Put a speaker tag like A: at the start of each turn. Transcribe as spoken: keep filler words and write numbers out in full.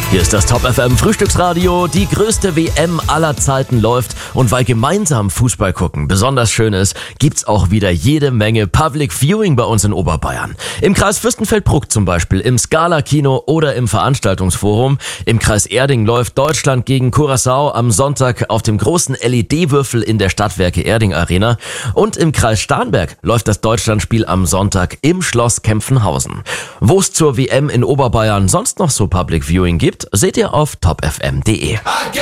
A: Hier ist das Top F M Frühstücksradio. Die größte W M aller Zeiten läuft. Und weil gemeinsam Fußball gucken besonders schön ist, gibt's auch wieder jede Menge Public Viewing bei uns in Oberbayern. Im Kreis Fürstenfeldbruck zum Beispiel, im Scala-Kino oder im Veranstaltungsforum. Im Kreis Erding läuft Deutschland gegen Curaçao am Sonntag auf dem großen L E D-Würfel in der Stadtwerke Erding Arena. Und im Kreis Starnberg läuft das Deutschlandspiel am Sonntag im Schloss Kempfenhausen. Wo es zur W M in Oberbayern sonst noch so Public Viewing gibt, seht ihr auf top f m punkt d e.